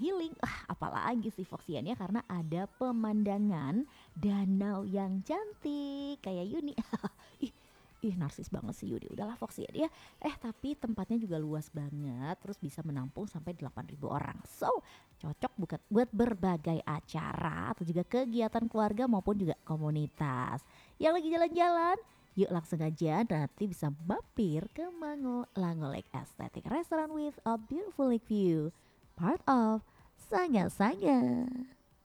healing. Apalagi sih Foxian ya, karena ada pemandangan danau yang cantik kayak Yuni. Ih, ih narsis banget sih Yuni. Udahlah Foxian ya. Tapi tempatnya juga luas banget, terus bisa menampung sampai 8.000 orang. So, cocok buat berbagai acara atau juga kegiatan keluarga maupun juga komunitas. Yang lagi jalan-jalan, yuk langsung aja nanti bisa mampir ke Mango Lango Lake Aesthetic Restaurant with a beautiful lake view. Part of Sanga Sanga.